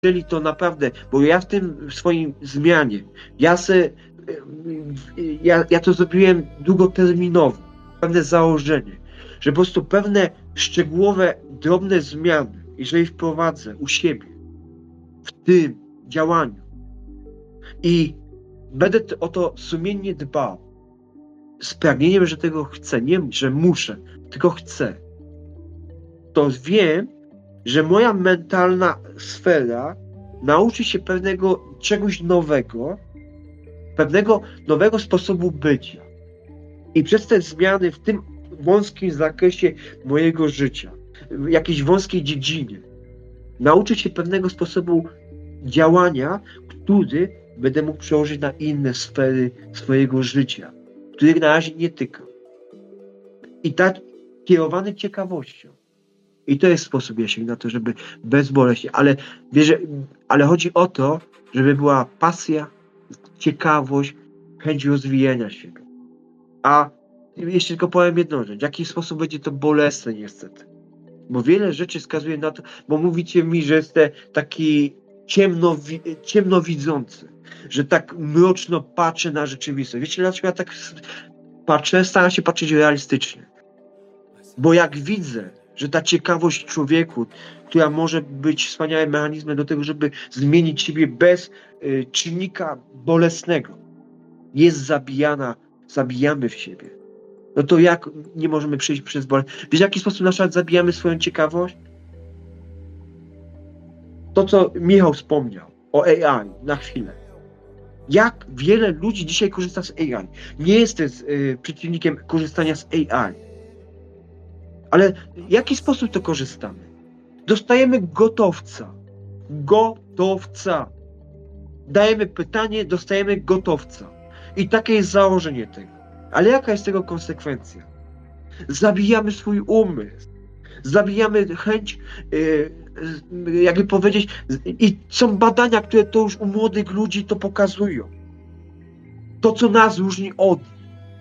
czyli to bo ja w tym swoim zmianie, ja to zrobiłem długoterminowo, pewne założenie, że po prostu pewne szczegółowe, drobne zmiany, jeżeli wprowadzę u siebie, w tym działaniu i będę o to sumiennie dbał, z pragnieniem, że tego chcę, nie, że muszę, tylko chcę, to wiem, że moja mentalna sfera nauczy się czegoś nowego, pewnego nowego sposobu bycia. I przez te zmiany w tym wąskim zakresie mojego życia, w jakiejś wąskiej dziedzinie, nauczy się pewnego sposobu działania, który będę mógł przełożyć na inne sfery swojego życia, których na razie nie tykam. I tak kierowany ciekawością. I to jest sposób, Jasiek, na to, żeby bezboleśnie, ale chodzi o to, żeby była pasja, ciekawość, chęć rozwijania się. A jeszcze tylko powiem jedną rzecz. W jaki sposób będzie to bolesne niestety. Bo wiele rzeczy wskazuje na to, bo mówicie mi, że jestem taki ciemnowidzący, że tak mroczno patrzę na rzeczywistość. Wiecie, dlaczego ja tak patrzę? Staram się patrzeć realistycznie. Bo jak widzę, że ta ciekawość człowieku, która może być wspaniałym mechanizmem do tego, żeby zmienić siebie bez czynnika bolesnego, jest zabijamy w siebie. No to jak nie możemy przejść przez bolesność? Wiesz, w jaki sposób na przykład zabijamy swoją ciekawość? To, co Michał wspomniał o AI na chwilę. Jak wiele ludzi dzisiaj korzysta z AI? Nie jestem przeciwnikiem korzystania z AI. Ale w jaki sposób to korzystamy? Dostajemy gotowca. Dajemy pytanie, dostajemy gotowca. I takie jest założenie tego. Ale jaka jest tego konsekwencja? Zabijamy swój umysł. Zabijamy chęć, jakby powiedzieć, i są badania, które to już u młodych ludzi to pokazują. To, co nas różni od nich.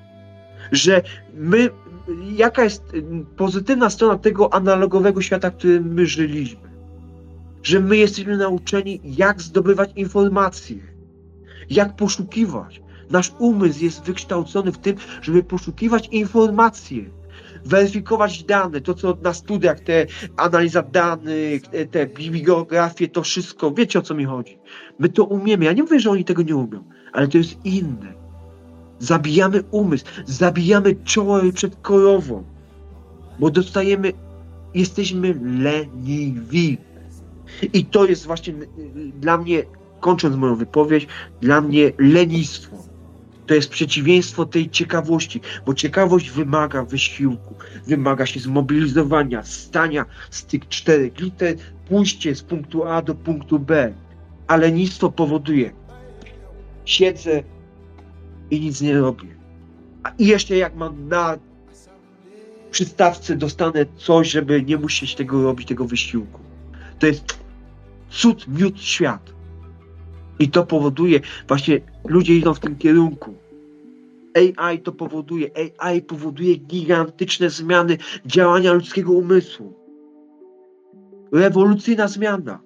Że my, jaka jest pozytywna strona tego analogowego świata, w którym my żyliśmy? Że my jesteśmy nauczeni, jak zdobywać informacje, jak poszukiwać. Nasz umysł jest wykształcony w tym, żeby poszukiwać informacje, weryfikować dane, to co na studiach, te analiza danych, te bibliografie, to wszystko, wiecie o co mi chodzi. My to umiemy, ja nie mówię, że oni tego nie umią, ale to jest inne. Zabijamy umysł, zabijamy czoło przed korową, bo jesteśmy leniwi. I to jest właśnie dla mnie, kończąc moją wypowiedź, dla mnie lenistwo. To jest przeciwieństwo tej ciekawości, bo ciekawość wymaga wysiłku, wymaga się zmobilizowania, stania z tych 4 liter, pójście z punktu A do punktu B. A lenistwo powoduje, siedzę i nic nie robię. I jeszcze jak mam na przystawce, dostanę coś, żeby nie musieć tego robić, tego wysiłku. To jest cud, miód, świat. I to powoduje, właśnie ludzie idą w tym kierunku. AI to powoduje. AI powoduje gigantyczne zmiany działania ludzkiego umysłu. Rewolucyjna zmiana.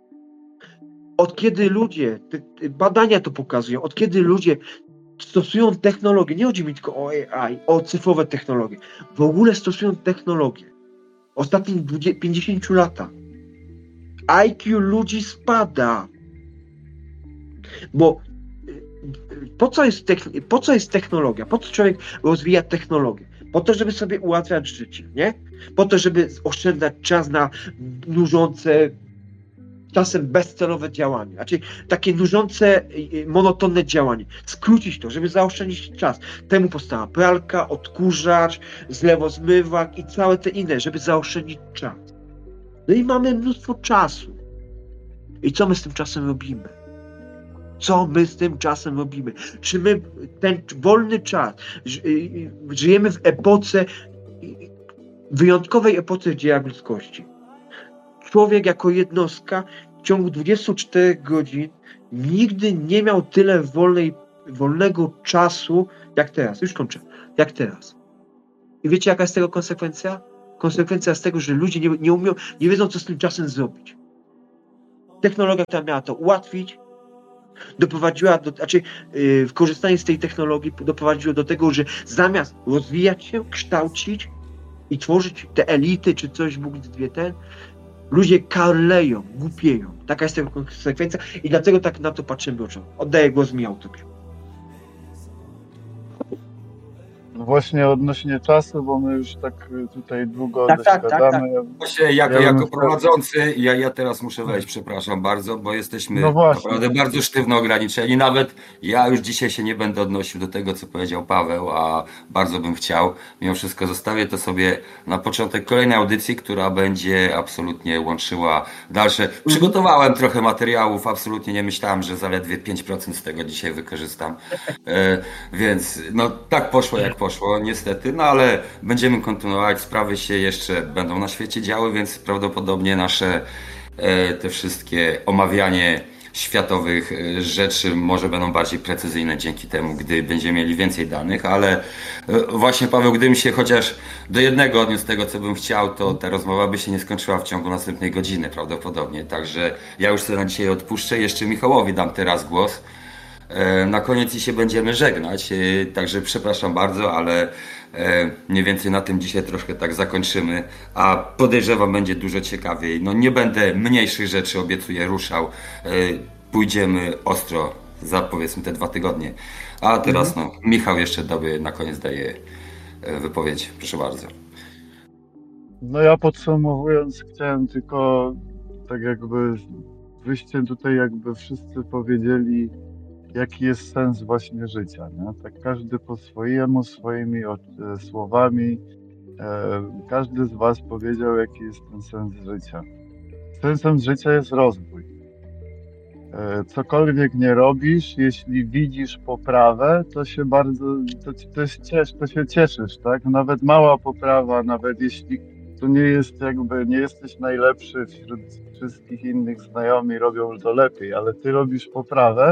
Od kiedy ludzie, badania to pokazują, od kiedy ludzie stosują technologię, nie chodzi mi tylko o AI, o cyfrowe technologie, w ogóle stosują technologię. Ostatnich 50 latach IQ ludzi spada. Bo po co jest technologia? Po co człowiek rozwija technologię? Po to, żeby sobie ułatwiać życie, nie? Po to, żeby oszczędzać czas na nużące, czasem bezcelowe działanie. Znaczy takie nużące, monotonne działanie. Skrócić to, żeby zaoszczędzić czas. Temu powstała pralka, odkurzacz, zlewozmywak i całe te inne, żeby zaoszczędzić czas. No i mamy mnóstwo czasu. I co my z tym czasem robimy? Czy my ten wolny czas, żyjemy w epoce, wyjątkowej epoce w dziejach ludzkości. Człowiek jako jednostka w ciągu 24 godzin nigdy nie miał tyle wolnego czasu jak teraz. Już kończę. Jak teraz. I wiecie, jaka jest tego konsekwencja? Konsekwencja jest tego, że ludzie nie wiedzą, co z tym czasem zrobić. Technologia, która miała to ułatwić, doprowadziła korzystanie z tej technologii doprowadziło do tego, że zamiast rozwijać się, kształcić i tworzyć te elity, czy coś, Bóg wie ludzie karleją, głupieją. Taka jest tego konsekwencja i dlatego tak na to patrzymy oczami. Oddaję głos Michał tobie. No właśnie odnośnie czasu, bo my już tak tutaj długo Tak. gadamy. Właśnie jako prowadzący, ja teraz muszę wejść, przepraszam bardzo, bo jesteśmy naprawdę bardzo sztywno ograniczeni. Nawet ja już dzisiaj się nie będę odnosił do tego, co powiedział Paweł, a bardzo bym chciał. Mimo wszystko zostawię to sobie na początek kolejnej audycji, która będzie absolutnie łączyła dalsze. Przygotowałem trochę materiałów, absolutnie nie myślałem, że zaledwie 5% z tego dzisiaj wykorzystam. Więc no tak poszło jak poszło, niestety, no ale będziemy kontynuować, sprawy się jeszcze będą na świecie działy, więc prawdopodobnie nasze te wszystkie omawianie światowych rzeczy może będą bardziej precyzyjne dzięki temu, gdy będziemy mieli więcej danych, ale właśnie Paweł, gdybym się chociaż do jednego odniósł tego, co bym chciał, to ta rozmowa by się nie skończyła w ciągu następnej godziny prawdopodobnie, także ja już sobie na dzisiaj odpuszczę, jeszcze Michałowi dam teraz głos. Na koniec i się będziemy żegnać, także przepraszam bardzo, ale mniej więcej na tym dzisiaj troszkę tak zakończymy, a podejrzewam będzie dużo ciekawiej. No nie będę mniejszych rzeczy, obiecuję, ruszał. Pójdziemy ostro za powiedzmy te 2 tygodnie. A teraz no, Michał jeszcze tobie na koniec daje wypowiedź, proszę bardzo. No ja podsumowując chciałem tylko tak jakby wyście tutaj jakby wszyscy powiedzieli, jaki jest sens właśnie życia, nie? Tak każdy po swojemu, swoimi słowami, każdy z was powiedział, jaki jest ten sens życia. Sensem życia jest rozwój. Cokolwiek nie robisz, jeśli widzisz poprawę, to się to się cieszysz, tak? Nawet mała poprawa, nawet jeśli to nie jest jakby, nie jesteś najlepszy wśród wszystkich innych znajomi, robią to lepiej, ale ty robisz poprawę,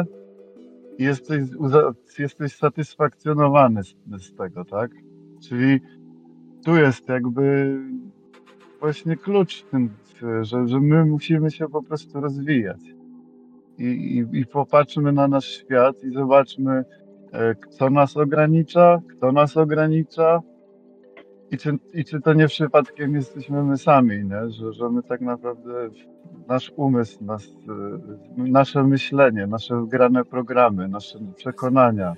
jesteś satysfakcjonowany z tego, tak? Czyli tu jest jakby właśnie klucz w tym, że my musimy się po prostu rozwijać. I popatrzmy na nasz świat i zobaczmy, co nas ogranicza, kto nas ogranicza i czy to nie przypadkiem jesteśmy my sami, nie? Że my tak naprawdę nasz umysł, nasze myślenie, nasze wgrane programy, nasze przekonania,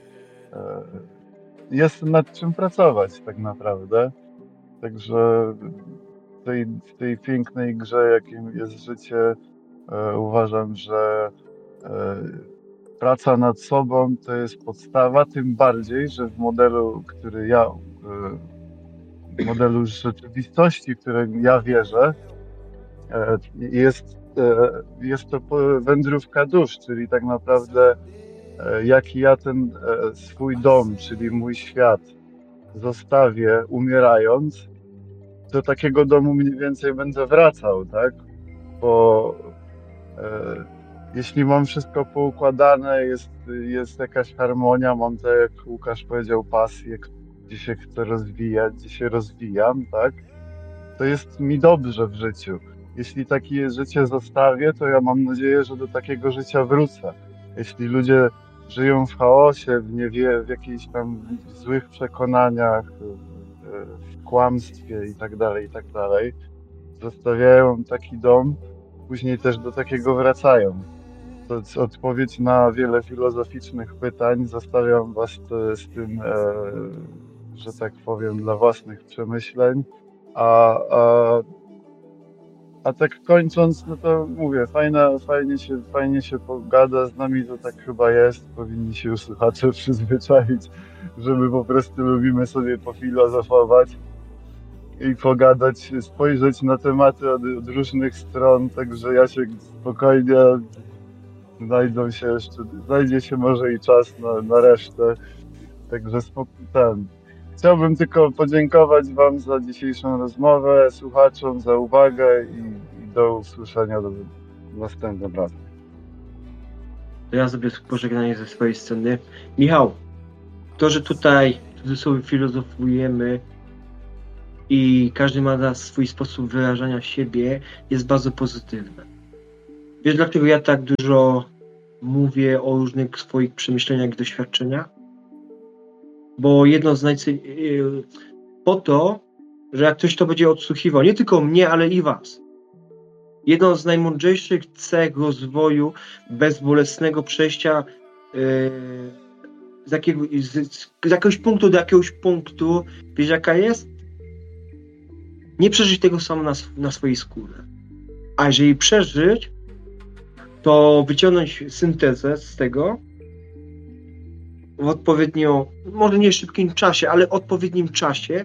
jest nad czym pracować tak naprawdę. Także w tej pięknej grze, jakim jest życie, uważam, że praca nad sobą to jest podstawa, tym bardziej, że w modelu, modelu rzeczywistości, w którym ja wierzę, jest to wędrówka dusz, czyli tak naprawdę jaki ja ten swój dom, czyli mój świat zostawię umierając, do takiego domu mniej więcej będę wracał, tak? Bo jeśli mam wszystko poukładane, jest jakaś harmonia, mam tak jak Łukasz powiedział, pasję, gdzie się chcę rozwijać, gdzie się rozwijam, tak? To jest mi dobrze w życiu. Jeśli takie życie zostawię, to ja mam nadzieję, że do takiego życia wrócę. Jeśli ludzie żyją w chaosie, w jakichś tam złych przekonaniach, w kłamstwie i tak dalej, zostawiają taki dom, później też do takiego wracają. To jest odpowiedź na wiele filozoficznych pytań. Zostawiam was z tym, że tak powiem, dla własnych przemyśleń. A tak kończąc, no to mówię, fajnie się pogada, z nami to tak chyba jest, powinni się już słuchacze przyzwyczaić, że my po prostu lubimy sobie pofilozofować i pogadać, spojrzeć na tematy od różnych stron, także ja się spokojnie, znajdzie się może i czas na resztę, także chciałbym tylko podziękować wam za dzisiejszą rozmowę, słuchaczom za uwagę i do usłyszenia następnym razem. Ja zrobię pożegnanie ze swojej sceny. Michał, to, że tutaj ze sobą filozofujemy i każdy ma swój sposób wyrażania siebie, jest bardzo pozytywne. Wiesz, dlaczego ja tak dużo mówię o różnych swoich przemyśleniach i doświadczeniach? Bo jedno z po to, że jak ktoś to będzie odsłuchiwał, nie tylko mnie, ale i was. Jedną z najmądrzejszych cech rozwoju, bezbolesnego przejścia z jakiegoś punktu do jakiegoś punktu, wiesz jaka jest? Nie przeżyć tego samo na swojej skórze. A jeżeli przeżyć, to wyciągnąć syntezę z tego w odpowiednio, może nie szybkim czasie, ale odpowiednim czasie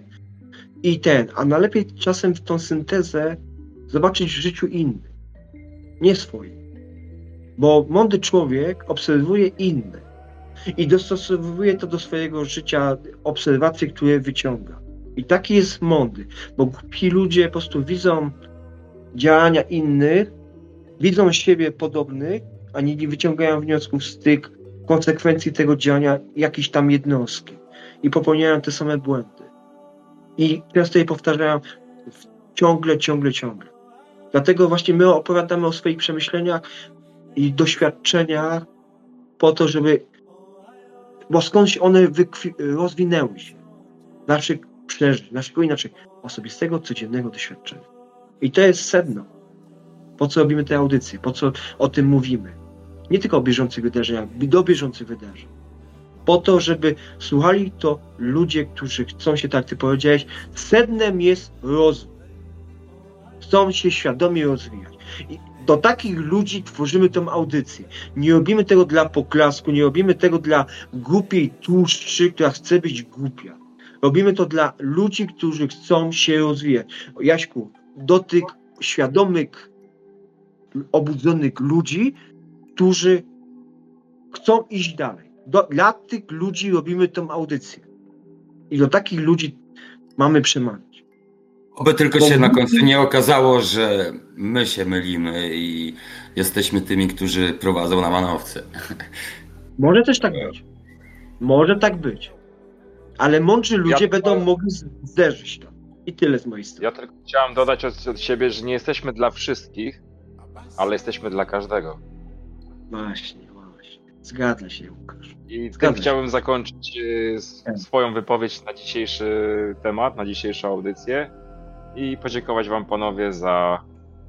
a najlepiej czasem w tą syntezę zobaczyć w życiu inny, nie swoim. Bo mądry człowiek obserwuje inne i dostosowuje to do swojego życia, obserwacji, które wyciąga. I taki jest mądry, bo głupi ludzie po prostu widzą działania innych, widzą siebie podobnych, a nie wyciągają wniosków z tych konsekwencji tego działania jakiejś tam jednostki i popełniają te same błędy. I często je powtarzają ciągle. Dlatego właśnie my opowiadamy o swoich przemyśleniach i doświadczeniach po to, bo skądś one rozwinęły się. Naszych przeżyć, naszego inaczej osobistego, codziennego doświadczenia. I to jest sedno. Po co robimy te audycje? Po co o tym mówimy? Nie tylko o bieżących wydarzeniach, do bieżących wydarzeń. Po to, żeby słuchali to ludzie, którzy chcą się, tak ty powiedziałeś, sednem jest rozwój. Chcą się świadomie rozwijać. I do takich ludzi tworzymy tę audycję. Nie robimy tego dla poklasku, nie robimy tego dla głupiej tłuszczy, która chce być głupia. Robimy to dla ludzi, którzy chcą się rozwijać. Jaśku, do tych świadomych, obudzonych ludzi, którzy chcą iść dalej. Dla tych ludzi robimy tę audycję. I do takich ludzi mamy przemawiać. Oby tylko się na końcu nie okazało, że my się mylimy i jesteśmy tymi, którzy prowadzą na manowce. Może też tak być. Może tak być. Ale mądrzy ludzie będą mogli zderzyć to. I tyle z mojej strony. Ja tylko chciałem dodać od siebie, że nie jesteśmy dla wszystkich, ale jesteśmy dla każdego. Właśnie. Zgadza się, Łukasz. I tym chciałbym zakończyć swoją wypowiedź na dzisiejszy temat, na dzisiejszą audycję i podziękować wam panowie za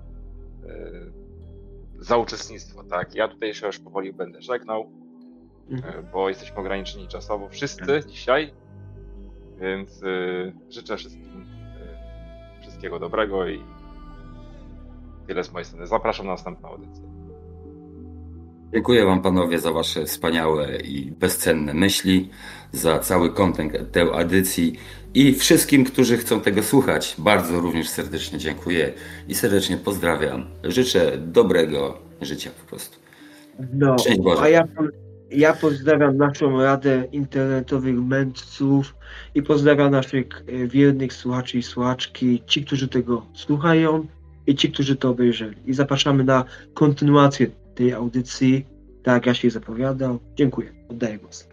uczestnictwo. Tak? Ja tutaj się już powoli będę żegnał, bo jesteśmy ograniczeni czasowo wszyscy dzisiaj, więc życzę wszystkim wszystkiego dobrego i tyle z mojej strony. Zapraszam na następną audycję. Dziękuję wam panowie za wasze wspaniałe i bezcenne myśli, za cały kontent tej audycji i wszystkim, którzy chcą tego słuchać. Bardzo również serdecznie dziękuję i serdecznie pozdrawiam. Życzę dobrego życia po prostu. No, a ja pozdrawiam naszą Radę Internetowych Mędrców i pozdrawiam naszych wiernych słuchaczy i słuchaczki, ci, którzy tego słuchają i ci, którzy to obejrzeli. I zapraszamy na kontynuację tej audycji, tak jak ja się zapowiadał. Dziękuję. Oddaję głos.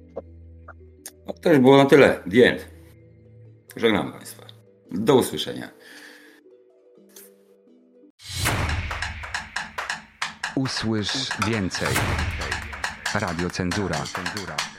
To już było na tyle. The end. Żegnam państwa. Do usłyszenia. Usłysz więcej. Radio Cenzura.